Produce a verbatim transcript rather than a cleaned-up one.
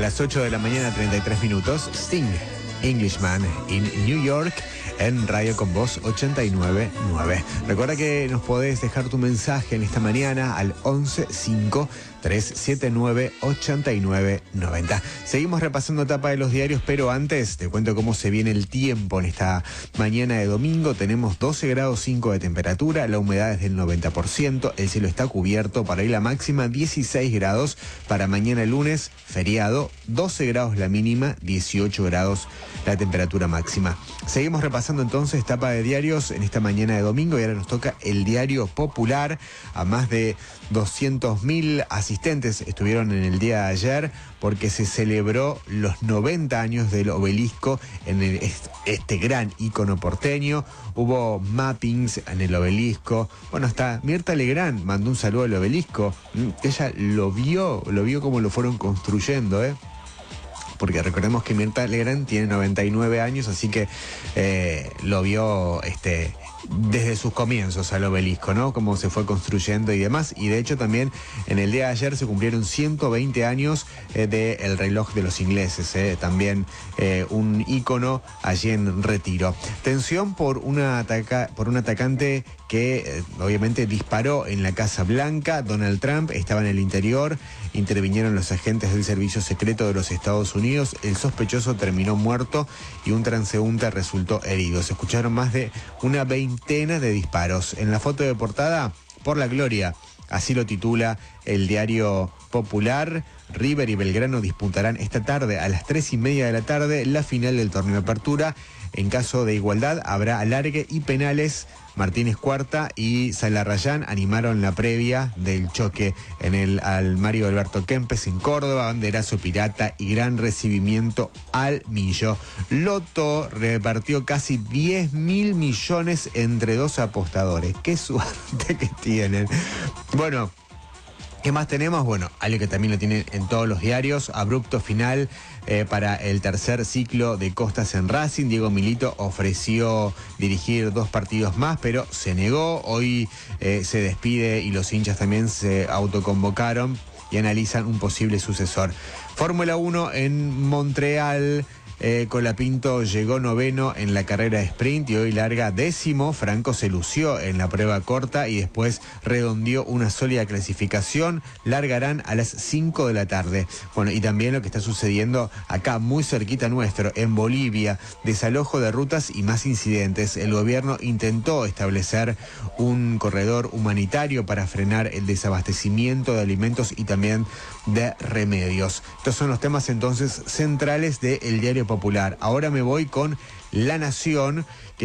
las ocho de la mañana, treinta y tres minutos, Sting, Englishman in New York, en Radio Con Voz ochenta y nueve punto nueve. Recuerda que nos podés dejar tu mensaje en esta mañana al once cinco tres siete nueve ocho nueve nueve cero. Seguimos repasando etapa de los diarios, pero antes te cuento cómo se viene el tiempo en esta mañana de domingo. Tenemos doce grados cinco de temperatura, la humedad es del noventa por ciento, el cielo está cubierto. Para hoy la máxima dieciséis grados, para mañana lunes, feriado, doce grados la mínima, dieciocho grados la temperatura máxima. Seguimos repasando entonces etapa de diarios en esta mañana de domingo y ahora nos toca el Diario Popular. A más de doscientos mil asistentes estuvieron en el día de ayer porque se celebró los noventa años del obelisco en el, este gran ícono porteño. Hubo mappings en el obelisco. Bueno, hasta Mirta Legrand mandó un saludo al obelisco. Ella lo vio, lo vio como lo fueron construyendo, ¿eh? Porque recordemos que Mirta Legrand tiene noventa y nueve años, así que eh, lo vio este, desde sus comienzos al obelisco, ¿no? Cómo se fue construyendo y demás. Y de hecho también en el día de ayer se cumplieron ciento veinte años eh, del reloj de los ingleses, eh, también eh, un ícono allí en Retiro. Tensión por, una ataca, por un atacante que eh, obviamente disparó en la Casa Blanca. Donald Trump estaba en el interior, intervinieron los agentes del Servicio Secreto de los Estados Unidos. El sospechoso terminó muerto y un transeúnte resultó herido. Se escucharon más de una veintena de disparos. En la foto de portada, por la gloria, así lo titula el Diario Popular. River y Belgrano disputarán esta tarde a las tres y media de la tarde la final del torneo de apertura. En caso de igualdad habrá alargue y penales. Martínez Cuarta y Salarrayán animaron la previa del choque en el al Mario Alberto Kempes en Córdoba. Banderazo pirata y gran recibimiento al Millo. Loto repartió casi diez mil millones entre dos apostadores. ¡Qué suerte que tienen! Bueno, ¿qué más tenemos? Bueno, algo que también lo tienen en todos los diarios. Abrupto final eh, para el tercer ciclo de Costas en Racing. Diego Milito ofreció dirigir dos partidos más, pero se negó. Hoy eh, se despide y los hinchas también se autoconvocaron y analizan un posible sucesor. Fórmula uno en Montreal. Eh, Colapinto llegó noveno en la carrera de sprint y hoy larga décimo. Franco se lució en la prueba corta y después redondeó una sólida clasificación. Largarán a las cinco de la tarde. Bueno, y también lo que está sucediendo acá muy cerquita nuestro, en Bolivia, desalojo de rutas y más incidentes. El gobierno intentó establecer un corredor humanitario para frenar el desabastecimiento de alimentos y también de remedios. Estos son los temas entonces centrales del Diario Popular. Ahora me voy con La Nación, que